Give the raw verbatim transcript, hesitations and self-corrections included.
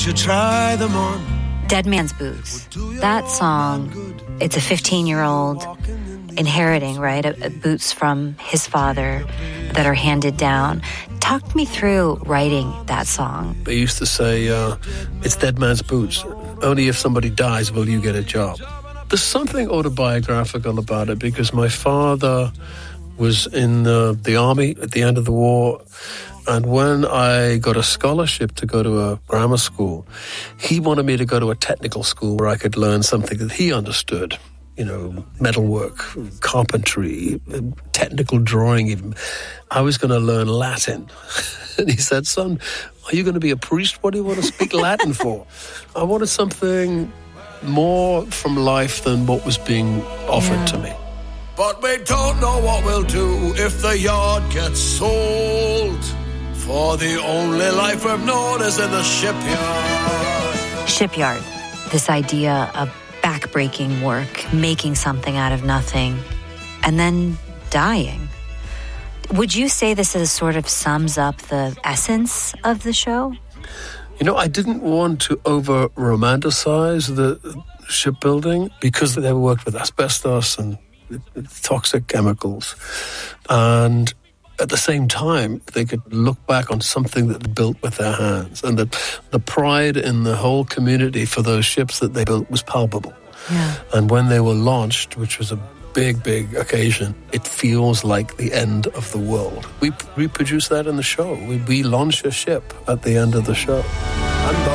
To try them on. Dead Man's Boots. That song, it's a fifteen-year-old inheriting, right, a, a boots from his father that are handed down. Talk me through writing that song. They used to say, uh, it's Dead Man's Boots. Only if somebody dies will you get a job. There's something autobiographical about it because my father was in uh, the army at the end of the war. And when I got a scholarship to go to a grammar school, he wanted me to go to a technical school where I could learn something that he understood. You know, metalwork, carpentry, technical drawing even. I was going to learn Latin. And he said, son, are you going to be a priest? What do you want to speak Latin for? I wanted something more from life than what was being offered yeah. to me. But we don't know what we'll do if the yard gets sold. For the only life we've known is in the shipyard. Shipyard. This idea of backbreaking work, making something out of nothing, and then dying. Would you say this is sort of sums up the essence of the show? You know, I didn't want to over-romanticize the shipbuilding because they worked with asbestos and toxic chemicals. And at the same time, they could look back on something that they built with their hands, and that the pride in the whole community for those ships that they built was palpable. Yeah. And when they were launched, which was a big, big occasion, it feels like the end of the world. We reproduce that in the show. We, we launch a ship at the end of the show. And